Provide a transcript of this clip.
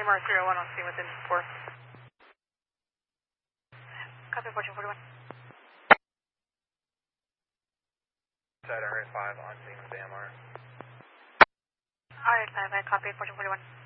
AMR 01 on scene within 4. Copy, Fortune 41. Side RA5 on scene with AMR. RA5, I copy, Fortune 41.